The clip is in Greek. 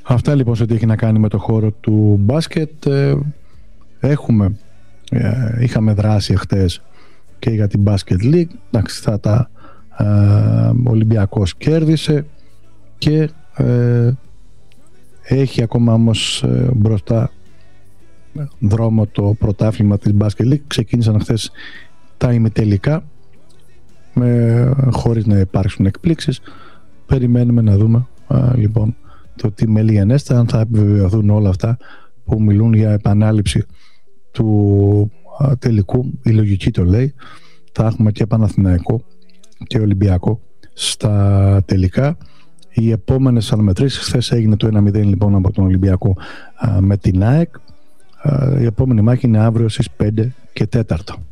Αυτά λοιπόν σε ό,τι έχει να κάνει με το χώρο του μπάσκετ. Είχαμε δράσει χτες και για την Basket League. Εντάξει, ο Ολυμπιακός κέρδισε και έχει ακόμα όμως μπροστά δρόμο το πρωτάθλημα της Basket League. Ξεκίνησαν χθες τα ημιτελικά χωρίς να υπάρξουν εκπλήξεις. Περιμένουμε να δούμε λοιπόν το τι μελιανέστα, αν θα επιβεβαιωθούν όλα αυτά που μιλούν για επανάληψη του τελικού. Η λογική το λέει. Θα έχουμε και Παναθηναϊκό και Ολυμπιακό στα τελικά. Οι επόμενες αναμετρήσεις, χθες έγινε το 1-0 λοιπόν από τον Ολυμπιακό με την ΑΕΚ. Η επόμενη μάχη είναι αύριο στις 5 και 4.